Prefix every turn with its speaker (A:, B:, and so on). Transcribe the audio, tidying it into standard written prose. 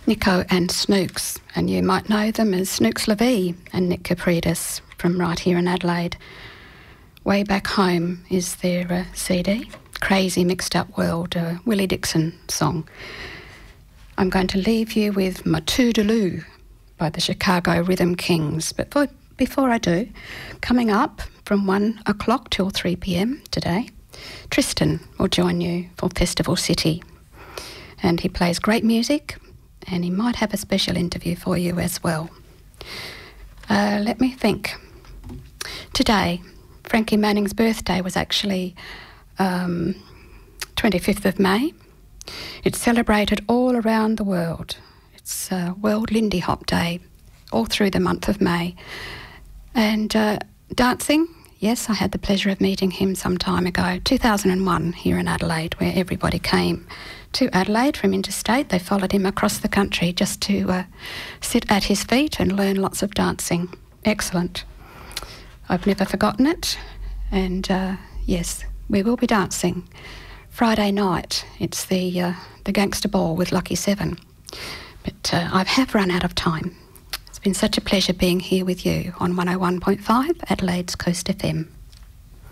A: Nico and Snooks, and you might know them as Snooks Levy and Nick Capridis from right here in Adelaide. Way Back Home is their CD, Crazy Mixed Up World, a Willie Dixon song. I'm going to leave you with My Toodaloo by the Chicago Rhythm Kings. But before I do, coming up from 1 o'clock till 3 p.m. today, Tristan will join you for Festival City. And he plays great music, and he might have a special interview for you as well. Let me think. Today, Frankie Manning's birthday was actually 25th of May. It's celebrated all around the world. It's World Lindy Hop Day, all through the month of May. And dancing, yes, I had the pleasure of meeting him some time ago, 2001 here in Adelaide, where everybody came to Adelaide from interstate. They followed him across the country just to sit at his feet and learn lots of dancing. Excellent. I've never forgotten it. And yes, we will be dancing Friday night. It's the Gangster Ball with Lucky Seven. But I have run out of time. It's been such a pleasure being here with you on 101.5 Adelaide's Coast FM.